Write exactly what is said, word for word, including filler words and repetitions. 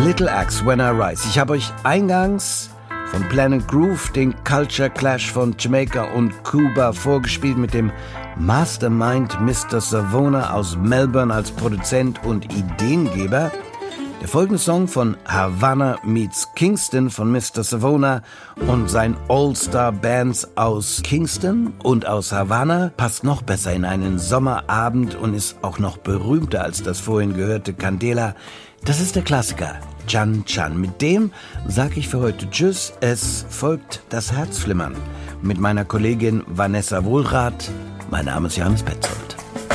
Little Axe, When I Rise. Ich habe euch eingangs von Planet Groove den Culture Clash von Jamaika und Kuba vorgespielt mit dem Mastermind Mister Savona aus Melbourne als Produzent und Ideengeber. Der folgende Song von Havana meets Kingston von Mister Savona und sein All-Star-Bands aus Kingston und aus Havana passt noch besser in einen Sommerabend und ist auch noch berühmter als das vorhin gehörte Candela. Das ist der Klassiker Chan Chan. Mit dem sage ich für heute Tschüss. Es folgt das Herzflimmern mit meiner Kollegin Vanessa Wohlrath. Mein Name ist Johannes Petzold.